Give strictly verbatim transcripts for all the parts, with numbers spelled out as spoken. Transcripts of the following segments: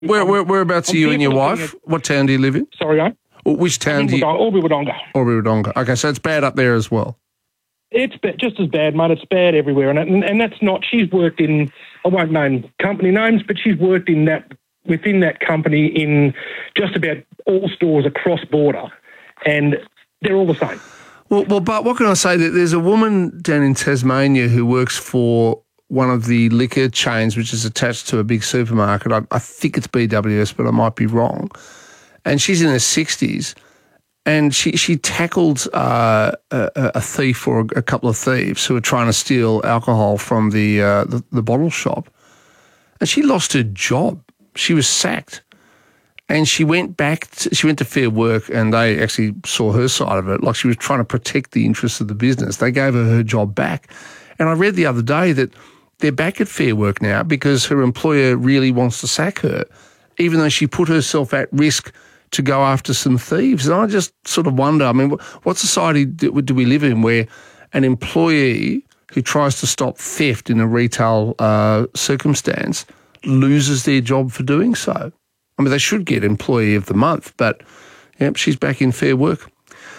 Where, where, whereabouts I'm are you and your definitely wife? looking What town do you live in? Sorry, eh? Or which town do you... Albury Wodonga. Albury Wodonga. Okay, so it's bad up there as well. It's ba- just as bad, mate. It's bad everywhere. And, and and that's not... She's worked in... I won't name company names, but she's worked in that within that company in just about all stores across border. And they're all the same. Well, well, but what can I say? There's a woman down in Tasmania who works for one of the liquor chains, which is attached to a big supermarket. I, I think it's B W S, but I might be wrong. And she's in her sixties, and she she tackled uh, a, a thief or a couple of thieves who were trying to steal alcohol from the, uh, the the bottle shop, and she lost her job. She was sacked. And she went back, to, she went to Fair Work, and they actually saw her side of it. Like, she was trying to protect the interests of the business. They gave her her job back. And I read the other day that they're back at Fair Work now because her employer really wants to sack her, even though she put herself at risk to go after some thieves. And I just sort of wonder, I mean, what society do, do we live in where an employee who tries to stop theft in a retail uh, circumstance loses their job for doing so? I mean, they should get Employee of the Month, but yep, she's back in Fair Work.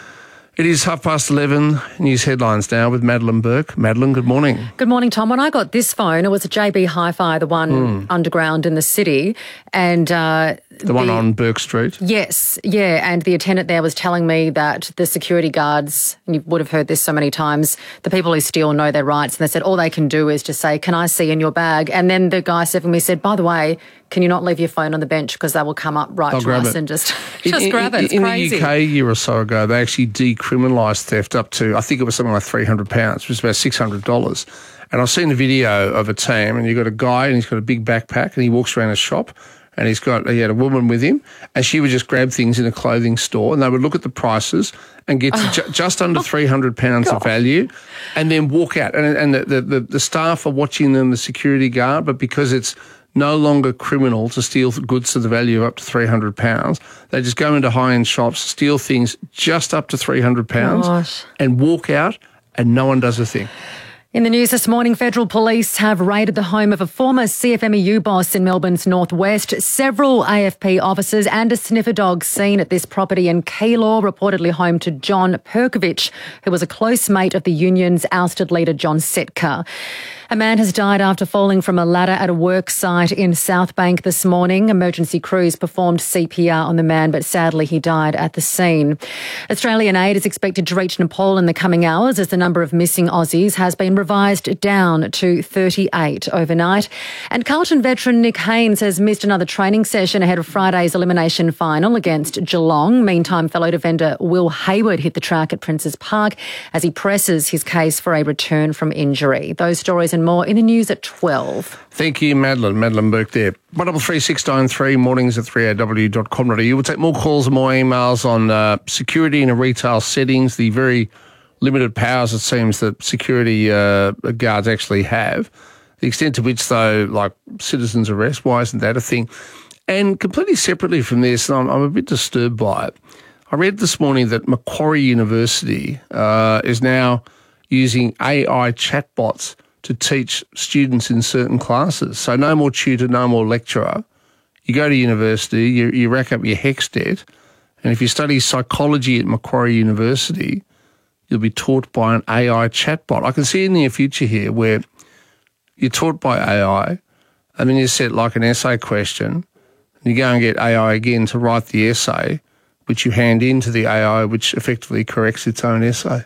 It is half past eleven. News headlines now with Madeline Burke. Madeline, good morning. Good morning, Tom. When I got this phone, it was a J B Hi-Fi, the one mm. underground in the city, and uh, the, the one on Burke Street. Yes, yeah. And the attendant there was telling me that the security guards, and you would have heard this so many times, the people who steal know their rights, and they said all they can do is just say, "Can I see in your bag?" And then the guy said to me, said, "By the way, can you not leave your phone on the bench because they will come up right They'll to us it. and just just in, grab in, it." It's in crazy. In the U K, a year or so ago, they actually decriminalised theft up to, I think it was something like three hundred pounds, which was about six hundred dollars. And I've seen a video of a team, and you've got a guy, and he's got a big backpack, and he walks around a shop, and he's got, he had a woman with him, and she would just grab things in a clothing store, and they would look at the prices and get to ju- just under three hundred pounds God. of value, and then walk out. And, and the, the, the staff are watching them, the security guard, but because it's no longer criminal to steal goods to the value of up to three hundred pounds, they just go into high-end shops, steal things just up to three hundred pounds, Gosh. and walk out, and no one does a thing. In the news this morning, federal police have raided the home of a former C F M E U boss in Melbourne's northwest. Several A F P officers and a sniffer dog seen at this property in Keilor, reportedly home to John Perkovich, who was a close mate of the union's ousted leader John Setka. A man has died after falling from a ladder at a work site in South Bank this morning. Emergency crews performed C P R on the man, but sadly he died at the scene. Australian aid is expected to reach Nepal in the coming hours as the number of missing Aussies has been revised down to thirty-eight overnight. And Carlton veteran Nick Haynes has missed another training session ahead of Friday's elimination final against Geelong. Meantime, fellow defender Will Hayward hit the track at Princes Park as he presses his case for a return from injury. Those stories and more in the news at twelve. Thank you, Madeline. Madeline Burke there. one double three six nine three, mornings at three A W dot com dot A U. We'll take more calls and more emails on uh, security in a retail settings, the very limited powers it seems that security uh, guards actually have. The extent to which, though, like citizens' arrest, why isn't that a thing? And completely separately from this, and I'm, I'm a bit disturbed by it, I read this morning that Macquarie University uh, is now using A I chatbots to teach students in certain classes. So no more tutor, no more lecturer. You go to university, you, you rack up your HECS debt, and if you study psychology at Macquarie University, you'll be taught by an A I chatbot. I can see in the near future here where you're taught by A I, and then you set like an essay question, and you go and get A I again to write the essay, which you hand in to the A I, which effectively corrects its own essay.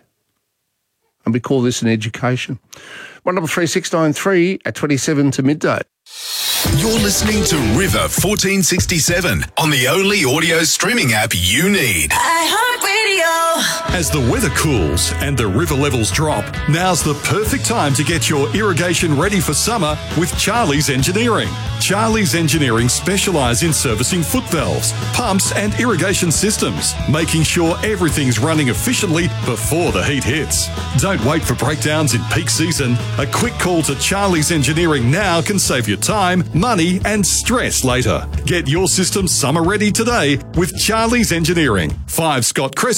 And we call this an education. one double three six nine three at twenty-seven to midday. You're listening to River fourteen sixty-seven on the only audio streaming app you need. iHeartRadio. As the weather cools and the river levels drop, now's the perfect time to get your irrigation ready for summer with Charlie's Engineering. Charlie's Engineering specialise in servicing foot valves, pumps and irrigation systems, making sure everything's running efficiently before the heat hits. Don't wait for breakdowns in peak season. A quick call to Charlie's Engineering now can save you time, money and stress later. Get your system summer ready today with Charlie's Engineering. five Scott Crescent, Mildura.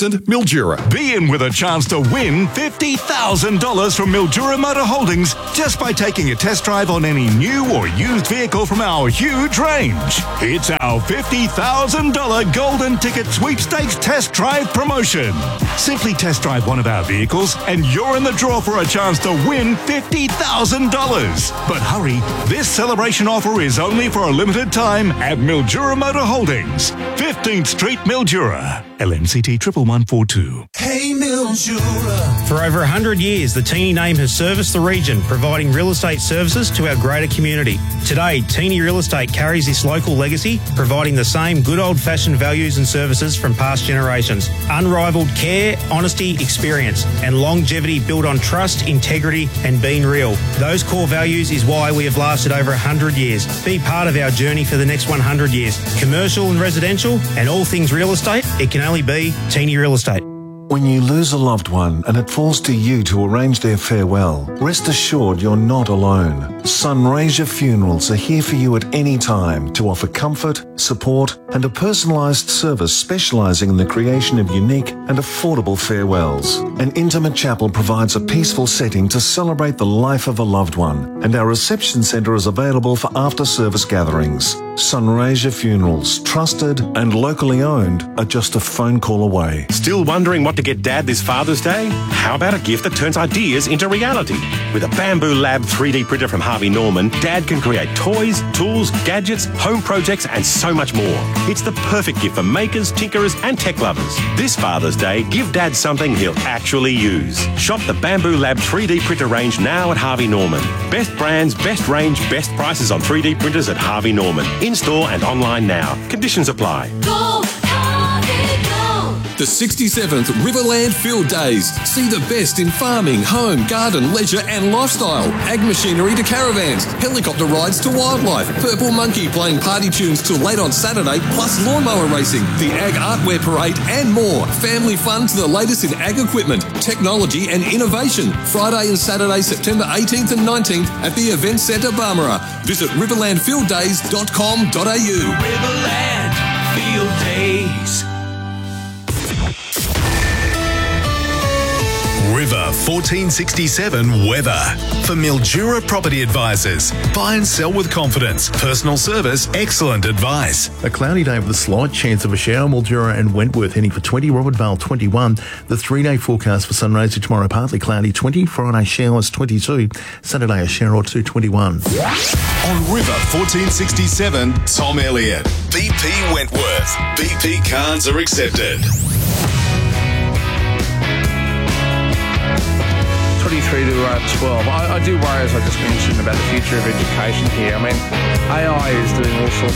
Mildura. Be in with a chance to win fifty thousand dollars from Mildura Motor Holdings just by taking a test drive on any new or used vehicle from our huge range. It's our fifty thousand dollars Golden Ticket Sweepstakes Test Drive promotion. Simply test drive one of our vehicles and you're in the draw for a chance to win fifty thousand dollars. But hurry, this celebration offer is only for a limited time at Mildura Motor Holdings, fifteenth Street, Mildura. L M C T one one one four two. Hey Mildura. For over one hundred years, the Teeny name has serviced the region, providing real estate services to our greater community. Today, Teeny Real Estate carries this local legacy, providing the same good old-fashioned values and services from past generations. Unrivaled care, honesty, experience, and longevity built on trust, integrity, and being real. Those core values is why we have lasted over one hundred years. Be part of our journey for the next one hundred years. Commercial and residential, and all things real estate, it can only be Teeny Real Estate. When you lose a loved one and it falls to you to arrange their farewell, rest assured you're not alone. Sunraysia Funerals are here for you at any time to offer comfort, support and a personalised service specialising in the creation of unique and affordable farewells. An intimate chapel provides a peaceful setting to celebrate the life of a loved one, and our reception centre is available for after-service gatherings. Sunraysia Funerals, trusted and locally owned, are just a phone call away. Still wondering what to get Dad this Father's Day? How about a gift that turns ideas into reality? With a Bamboo Lab three D printer from Harvey Norman, Dad can create toys, tools, gadgets, home projects and so much more. It's the perfect gift for makers, tinkerers and tech lovers. This Father's Day, give Dad something he'll actually use. Shop the Bamboo Lab three D printer range now at Harvey Norman. Best brands, best range, best prices on three D printers at Harvey Norman. In-store and online now. Conditions apply. Go, Harvey, go. The sixty-seventh Riverland Field Days. See the best in farming, home, garden, leisure and lifestyle. Ag machinery to caravans, helicopter rides to wildlife, Purple Monkey playing party tunes till late on Saturday, plus lawnmower racing, the Ag Artwear Parade and more. Family fun to the latest in ag equipment, technology and innovation. Friday and Saturday, September eighteenth and nineteenth at the Event Centre Barmera. Visit riverland field days dot com dot a u. Riverland Field Days. River fourteen sixty-seven weather. For Mildura Property Advisors. Buy and sell with confidence. Personal service, excellent advice. A cloudy day with a slight chance of a shower. Mildura and Wentworth heading for twenty. Robert Vale twenty-one. The three-day forecast for Sunraysia tomorrow partly cloudy twenty. Friday showers twenty-two. Saturday a shower or two twenty-one. On River fourteen sixty-seven, Tom Elliott. B P Wentworth. B P cards are accepted. twenty-three to twelve. I, I do worry, as I just mentioned, about the future of education here. I mean, A I is doing all sorts